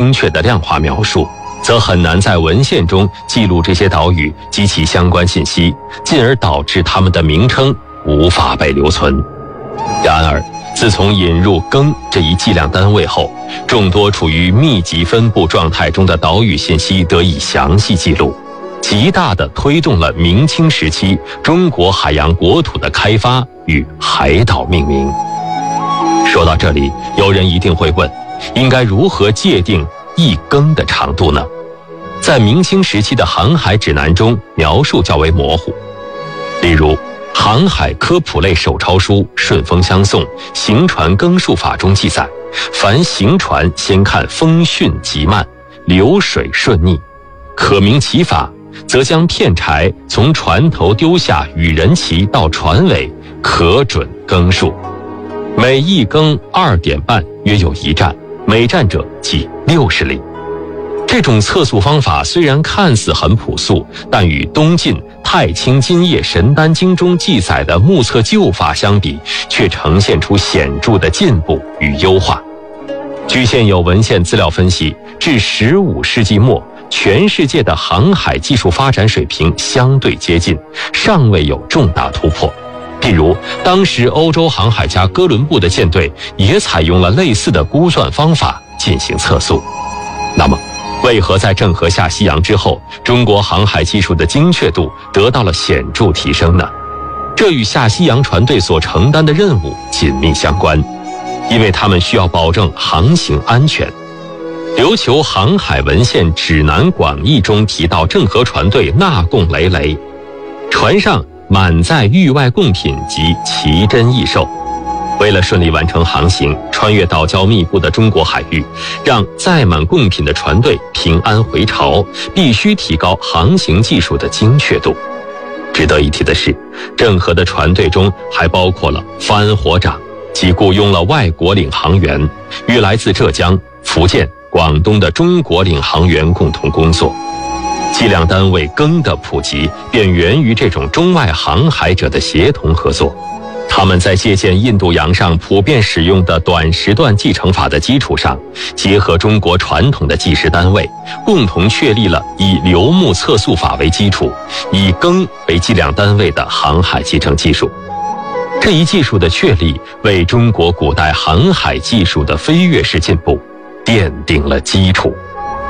精确的量化描述，则很难在文献中记录这些岛屿及其相关信息，进而导致它们的名称无法被留存。然而，自从引入庚这一计量单位后，众多处于密集分布状态中的岛屿信息得以详细记录，极大地推动了明清时期中国海洋国土的开发与海岛命名。说到这里，有人一定会问，应该如何界定一庚的长度呢？在明清时期的航海指南中，描述较为模糊。例如，航海科普类手抄书《顺风相送·行船耕述法》中记载，凡行船先看风巽急慢，流水顺逆，可明其法，则将片柴从船头丢下与人齐到船尾，可准耕数。每一更2点半，约有1站，每站者计60里。这种测速方法虽然看似很朴素，但与东晋太清金叶神丹经中记载的目测旧法相比，却呈现出显著的进步与优化。据现有文献资料分析，至15世纪末，全世界的航海技术发展水平相对接近，尚未有重大突破。譬如，当时欧洲航海家哥伦布的舰队也采用了类似的估算方法进行测速。那么，为何在郑和下西洋之后，中国航海技术的精确度得到了显著提升呢？这与下西洋船队所承担的任务紧密相关，因为他们需要保证航行安全。琉球航海文献指南广义中提到，郑和船队纳贡累累，船上满载域外贡品及奇珍异兽。为了顺利完成航行，穿越岛礁密布的中国海域，让载满贡品的船队平安回潮，必须提高航行技术的精确度。值得一提的是，郑和的船队中还包括了帆火长，即雇佣了外国领航员，与来自浙江、福建、广东的中国领航员共同工作。计量单位庚的普及，便源于这种中外航海者的协同合作。他们在借鉴印度洋上普遍使用的短时段计程法的基础上，结合中国传统的计时单位，共同确立了以流木测速法为基础，以庚为计量单位的航海计程技术。这一技术的确立，为中国古代航海技术的飞跃式进步奠定了基础。